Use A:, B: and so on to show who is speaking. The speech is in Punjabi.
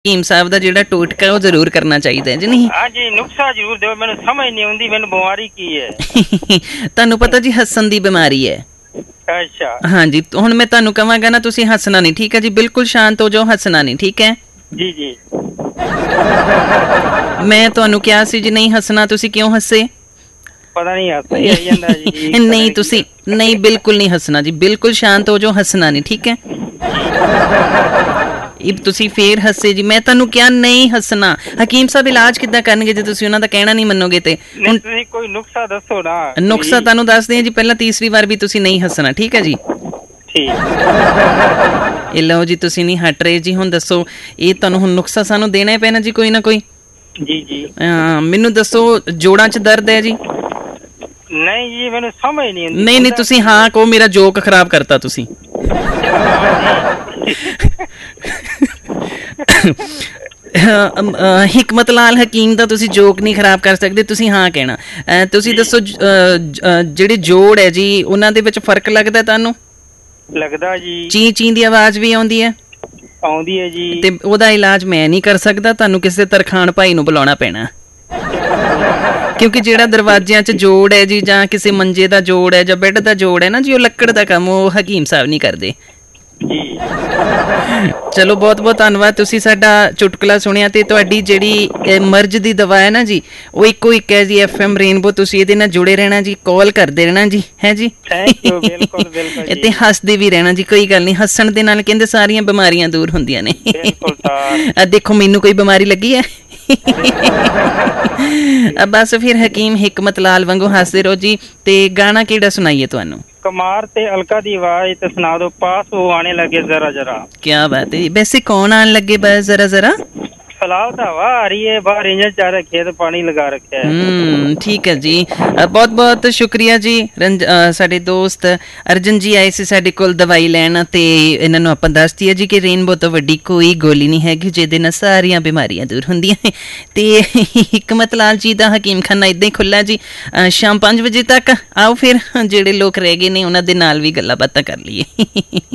A: ਹਕੀਮ ਸਾਹਿਬ ਦਾ ਜਿਹੜਾ ਟੋਟਕਾ ਉਹ ਜ਼ਰੂਰ ਕਰਨਾ ਚਾਹੀਦਾ ਜੀ ਨਹੀਂ?
B: ਹਾਂਜੀ ਨੁਕਸਾ ਜ਼ਰੂਰ ਦਿਓ, ਮੈਨੂੰ ਸਮਝ ਨਹੀਂ ਆਉਂਦੀ ਮੈਨੂੰ ਬਿਮਾਰੀ ਕੀ ਹੈ।
A: ਤੁਹਾਨੂੰ ਪਤਾ ਜੀ ਹੱਸਣ ਦੀ ਬਿਮਾਰੀ ਹੈ।
B: ਅੱਛਾ
A: ਹਾਂਜੀ ਹੁਣ ਮੈਂ ਤੁਹਾਨੂੰ ਕਹਾਂਗਾ ਨਾ ਤੁਸੀਂ ਹੱਸਣਾ ਨਹੀਂ, ਠੀਕ ਹੈ ਜੀ? ਬਿਲਕੁਲ ਸ਼ਾਂਤ ਹੋ ਜਾਓ, ਹੱਸਣਾ ਨਹੀਂ, ਠੀਕ ਹੈ
B: ਜੀ? ਜੀ
A: ਮੈਂ ਤੁਹਾਨੂੰ ਕਿਹਾ ਸੀ ਜੀ ਨਹੀਂ ਹੱਸਣਾ, ਤੁਸੀਂ ਕਿਉਂ ਹੱਸੇ?
B: ਪਤਾ ਨਹੀਂ ਹੱਸ ਹੀ ਆਈ ਜਾਂਦਾ ਜੀ।
A: ਨਹੀਂ ਤੁਸੀਂ ਨਹੀਂ, ਬਿਲਕੁਲ ਨਹੀਂ ਹੱਸਣਾ ਜੀ, ਬਿਲਕੁਲ ਸ਼ਾਂਤ ਹੋ ਜਾਓ, ਹੱਸਣਾ ਨਹੀਂ, ਠੀਕ ਹੈ? ਇਹ ਤੁਸੀਂ ਫੇਰ ਹੱਸੇ ਜੀ, ਮੈਂ ਤੁਹਾਨੂੰ ਕਿਹਾ ਨਹੀਂ ਹੱਸਣਾ। ਹਕੀਮ ਸਾਹਿਬ ਇਲਾਜ ਕਿੱਦਾਂ ਕਰਨਗੇ ਜੇ ਤੁਸੀਂ ਉਹਨਾਂ ਦਾ ਕਹਿਣਾ ਨਹੀਂ ਮੰਨੋਗੇ? ਤੇ
B: ਹੁਣ ਤੁਸੀਂ ਕੋਈ ਨੁਕਸਾ ਦੱਸੋ ਨਾ।
A: ਨੁਕਸਾ ਤੁਹਾਨੂੰ ਦੱਸਦੇ ਹਾਂ ਜੀ, ਪਹਿਲਾਂ ਤੀਸਰੀ ਵਾਰ ਵੀ ਤੁਸੀਂ ਨਹੀਂ ਹੱਸਣਾ, ਠੀਕ ਹੈ ਜੀ?
B: ਠੀਕ।
A: ਇਹ ਲਓ ਜੀ, ਤੁਸੀਂ ਨਹੀਂ ਹਟ ਰਹੇ ਜੀ। ਹੁਣ ਦੱਸੋ, ਇਹ ਤੁਹਾਨੂੰ ਹੁਣ ਨੁਕਸਾ ਸਾਨੂੰ ਦੇਣਾ ਹੀ ਪੈਣਾ ਜੀ ਕੋਈ ਨਾ ਕੋਈ।
B: ਜੀ ਜੀ
A: ਮੈਨੂੰ ਦੱਸੋ, ਜੋੜਾਂ 'ਚ ਦਰਦ ਹੈ ਜੀ?
B: ਨਹੀਂ ਜੀ ਮੈਨੂੰ ਸਮਝ ਨਹੀਂ ਆਉਂਦੀ।
A: ਨਹੀਂ ਨਹੀਂ ਤੁਸੀਂ ਹਾਂ ਕਹੋ, ਮੇਰਾ ਜੋਕ ਖਰਾਬ ਕਰਤਾ ਤੁਸੀਂ। ਹਿਕਮਤ ਲਾਲ ਹਕੀਮ ਦਾ ਤੁਸੀਂ ਜੋਕ ਨਹੀਂ ਖਰਾਬ ਕਰ ਸਕਦੇ, ਤੁਸੀਂ ਹਾਂ ਕਹਿਣਾ। ਤੁਸੀਂ ਦੱਸੋ, ਜਿਹੜੇ ਜੋੜ ਹੈ ਜੀ ਉਹਨਾਂ ਦੇ ਵਿੱਚ ਫਰਕ ਲੱਗਦਾ ਤੁਹਾਨੂੰ?
B: ਲੱਗਦਾ ਜੀ।
A: ਚੀਂ ਚੀਂ ਦੀ ਆਵਾਜ਼ ਵੀ ਆਉਂਦੀ ਹੈ?
B: ਆਉਂਦੀ ਹੈ ਜੀ।
A: ਤੇ ਉਹਦਾ ਇਲਾਜ ਮੈਂ ਨਹੀਂ ਕਰ ਸਕਦਾ, ਤੁਹਾਨੂੰ ਕਿਸੇ ਤਰਖਾਣ ਭਾਈ ਨੂੰ ਬੁਲਾਉਣਾ ਪੈਣਾ, ਕਿਉਂਕਿ ਜਿਹੜਾ ਦਰਵਾਜ਼ਿਆਂ 'ਚ ਜੋੜ ਹੈ ਜੀ, ਜਾਂ ਕਿਸੇ ਮੰਜੇ ਦਾ ਜੋੜ ਹੈ ਜਾਂ ਬੈੱਡ ਦਾ ਜੋੜ ਹੈ ਨਾ ਜੀ, ਉਹ ਲੱਕੜ ਦਾ ਕੰਮ ਉਹ ਹਕੀਮ ਸਾਹਿਬ ਨਹੀਂ ਕਰਦੇ
B: ਜੀ।
A: ਚਲੋ ਬਹੁਤ ਬਹੁਤ ਧੰਨਵਾਦ, ਤੁਸੀਂ ਸਾਡਾ ਚੁਟਕਲਾ ਸੁਣਿਆ। ਤੇ ਤੁਹਾਡੀ ਜਿਹੜੀ ਮਰਜ਼ ਦੀ ਦਵਾ ਹੈ ਨਾ ਜੀ, ਉਹ ਇੱਕੋ ਇੱਕ ਹੈ ਜੀ, FM ਰੇਨਬੋ। ਤੁਸੀਂ ਇਹਦੇ ਨਾਲ ਜੁੜੇ ਰਹਿਣਾ ਜੀ, ਕਾਲ ਕਰਦੇ ਰਹਿਣਾ ਜੀ, ਹੈ ਜੀ?
B: Thank you. ਬਿਲਕੁਲ ਬਿਲਕੁਲ ਜੀ।
A: ਤੇ ਹੱਸਦੇ ਵੀ ਰਹਿਣਾ ਜੀ, ਕੋਈ ਗੱਲ ਨਹੀਂ, ਹੱਸਣ ਦੇ ਨਾਲ ਕਹਿੰਦੇ ਸਾਰੀਆਂ ਬਿਮਾਰੀਆਂ ਦੂਰ ਹੁੰਦੀਆਂ ਨੇ।
B: ਬਿਲਕੁਲ।
A: ਦੇਖੋ ਮੈਨੂੰ ਕੋਈ ਬਿਮਾਰੀ ਲੱਗੀ ਹੈ? ਬਸ ਫਿਰ ਹਕੀਮ ਹਿਕਮਤ ਲਾਲ ਵਾਂਗੂ ਹੱਸਦੇ ਰਹੋ ਜੀ। ਤੇ ਗਾਣਾ ਕਿਹੜਾ ਸੁਣਾਈਏ ਤੁਹਾਨੂੰ?
B: कमार ते अलका दी आवाज ते सुना दो, पास वो आने लगे जरा जरा।
A: क्या बात है। वैसे कौन आने लगे बस जरा जरा?
B: फिलहाल तो हवा आ रही है, बाहर इंजन चाह रखे खेत पानी लगा रखे है।
A: ठीक है जी, बहुत बहुत शुक्रिया जी। ਸਾਡੇ ਦੋਸਤ ਅਰਜਨ ਜੀ ਆਏ ਸੀ ਸਾਡੇ ਕੋਲ ਦਵਾਈ ਲੈਣ, ਤੇ ਇਹਨਾਂ ਨੂੰ ਆਪਾਂ ਦੱਸਦੀ ਹੈ ਜੀ ਕਿ ਰੇਨਬੋ ਤੋਂ ਵੱਡੀ ਕੋਈ ਗੋਲੀ ਨਹੀਂ ਹੈਗੀ ਜਿਹਦੇ ਨਾਲ ਸਾਰੀਆਂ ਬਿਮਾਰੀਆਂ ਦੂਰ ਹੁੰਦੀਆਂ ਨੇ। ਤੇ ਹਿਕਮਤ ਲਾਲ ਜੀ ਦਾ ਹਕੀਮ ਖਾਨਾ ਇੱਦਾਂ ਹੀ ਖੁੱਲ੍ਹਾ ਜੀ, ਸ਼ਾਮ 5 ਵਜੇ ਤੱਕ। ਆਓ ਫਿਰ ਜਿਹੜੇ ਲੋਕ ਰਹਿ ਗਏ ਨੇ ਉਹਨਾਂ ਦੇ ਨਾਲ ਵੀ ਗੱਲਾਂ ਬਾਤਾਂ ਕਰ ਲਈਏ।